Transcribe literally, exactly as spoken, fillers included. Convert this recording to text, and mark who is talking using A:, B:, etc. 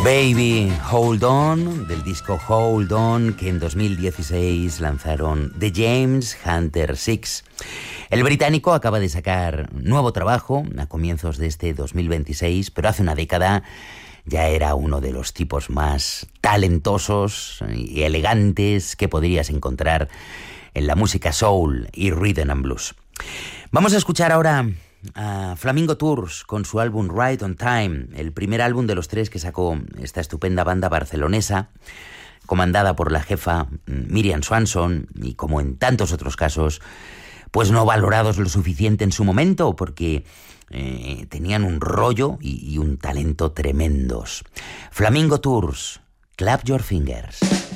A: Baby, Hold On, del disco Hold On, que en dos mil dieciséis lanzaron The James Hunter Six. El británico acaba de sacar nuevo trabajo a comienzos de este dos mil veintiséis, pero hace una década ya era uno de los tipos más talentosos y elegantes que podrías encontrar en la música soul y rhythm and blues. Vamos a escuchar ahora a Flamingo Tours con su álbum Right on Time, el primer álbum de los tres que sacó esta estupenda banda barcelonesa, comandada por la jefa Miriam Swanson, y como en tantos otros casos, pues no valorados lo suficiente en su momento, porque eh, tenían un rollo y, y un talento tremendos. Flamingo Tours, Clap Your Fingers.